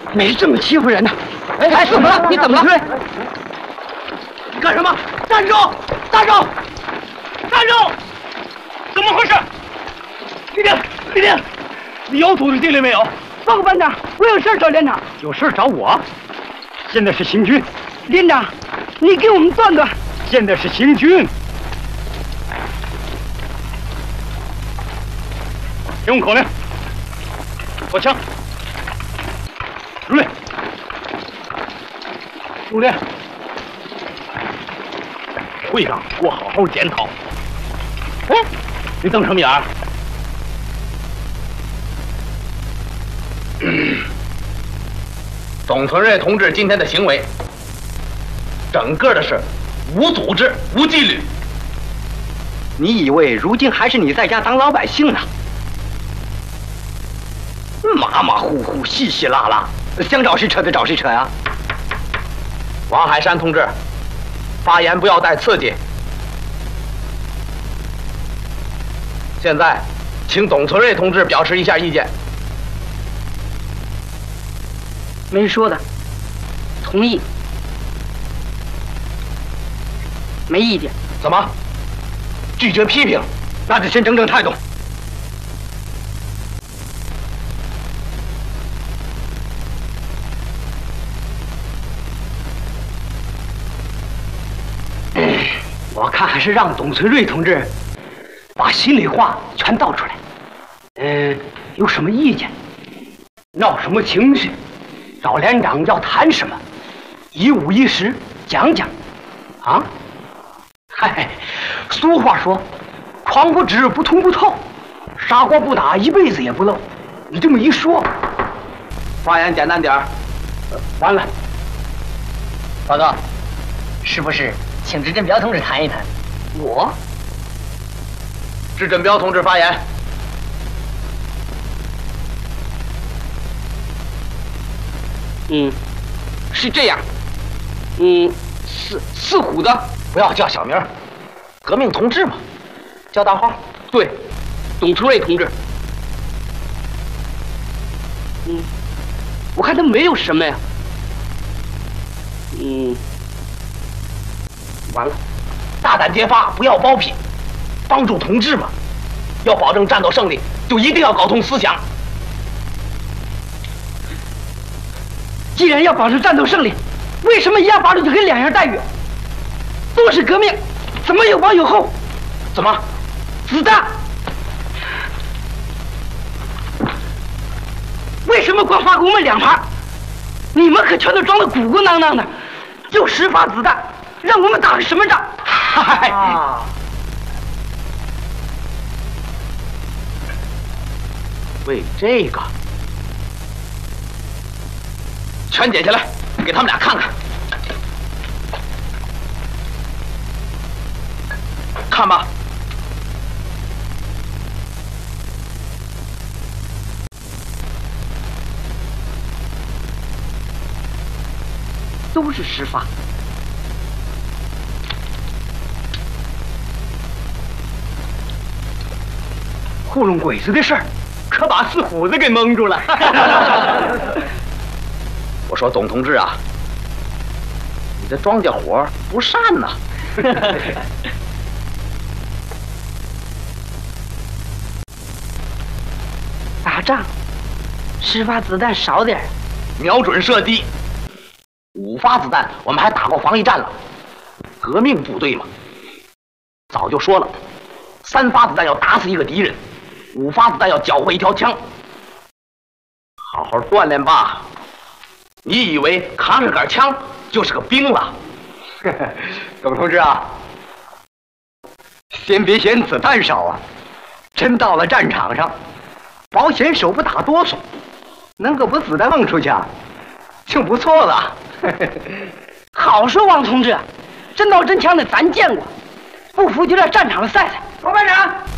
没这么欺负人的。哎，怎么了？你怎么了？ 你干什么？站住！站住！站住！怎么回事？李丁，李丁，你有组织纪律没有？ 报告班长，我有事找连长。 有事找我？现在是行军。 连长，你给我们断断。 现在是行军。听我口令，握枪，入列。入列。会上给我好好检讨。哎，你瞪什么眼儿？ 董存瑞同志今天的行为，整个的是无组织、无纪律。 你以为如今还是你在家当老百姓呢？马马虎虎、稀稀拉拉，想找谁扯就找谁扯呀！ 王海山同志，发言不要带刺激。现在，请董存瑞同志表示一下意见。 没说的，同意，没意见。 怎么？拒绝批评？ 那就先整整态度。我看还是让董存瑞同志把心里话全道出来。有什么意见，闹什么情绪，找连长要谈什么，一五一十讲讲。啊？嗨，俗话说，狂不知不通不透，傻瓜不打一辈子也不漏。你这么一说， 发言简单点儿。 完了。 报告，是不是请支振彪同志谈一谈？ 我？ 支振彪同志发言。 是这样。四虎的， 不要叫小名，革命同志嘛，叫大号。 对，董存瑞同志。我看他没有什么呀。完了， 大胆揭发，不要包庇，帮助同志嘛。要保证战斗胜利，就一定要搞通思想。 既然要保证战斗胜利，为什么一样法律就给两样待遇？都是革命，怎么有往有后？ 怎么？ 子弹？为什么光发给我们2发？你们可全都装得鼓鼓囊囊的，就10发子弹，让我们打个什么仗？嗨！ 为这个，全解下来，给他们俩看看。看吧。 都是10发。糊弄鬼子的事儿，可把四虎子给蒙住了。 我说董同志啊，你这庄稼活不善呐。 打仗10发子弹少点， 瞄准射击。5发子弹，我们还打过防疫战了。革命部队嘛，早就说了，3发子弹要打死一个敌人，5发子弹要缴获一条枪。好好锻炼吧。你以为扛着杆枪就是个兵了？ 董同志啊，先别嫌子弹少啊，真到了战场上，保险手不打哆嗦，能够把子弹蒙出去啊，就不错了。好说，王同志，真刀真枪的咱见过，不服就在战场上赛赛。王班长。